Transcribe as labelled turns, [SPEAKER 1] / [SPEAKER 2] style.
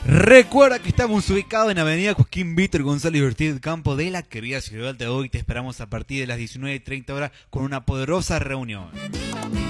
[SPEAKER 1] Recuerda que estamos ubicados en Avenida Joaquín Víctor González Ortiz del Campo de la querida ciudad de hoy. Te esperamos a partir de las 19:30 horas con una poderosa reunión.